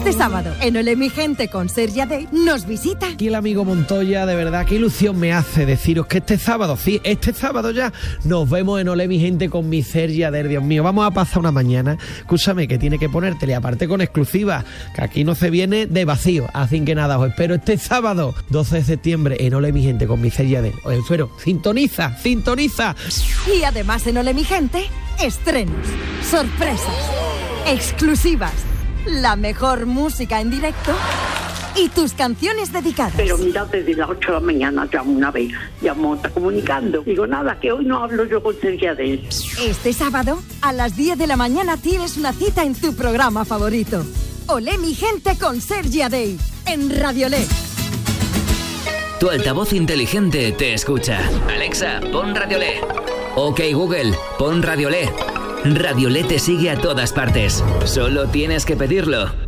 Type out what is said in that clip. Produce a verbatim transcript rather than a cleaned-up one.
Este sábado, en Ole mi gente con Sergi Adell, nos visita. Aquí el amigo Montoya, de verdad, qué ilusión me hace deciros que este sábado, sí, este sábado ya, nos vemos en Ole mi gente con mi Sergi Adell. Dios mío, vamos a pasar una mañana, escúchame, que tiene que ponértele, aparte con exclusiva, que aquí no se viene de vacío. Así que nada, os espero este sábado, doce de septiembre, en Ole mi gente con mi Sergi Adell. Os espero, sintoniza, sintoniza. Y además en Ole mi gente, estrenos, sorpresas, exclusivas, la mejor música en directo y tus canciones dedicadas. Pero mira, desde las ocho de la mañana llamo una vez, llamo, está comunicando. Digo, nada, que hoy no hablo yo con Sergi Adell. Este sábado, a las diez de la mañana, tienes una cita en tu programa favorito. Ole mi gente con Sergi Adell, en Radiolé. Tu altavoz inteligente te escucha. Alexa, pon Radiolé. Ok, Google, pon Radiolé. Radiolé te sigue a todas partes. Solo tienes que pedirlo.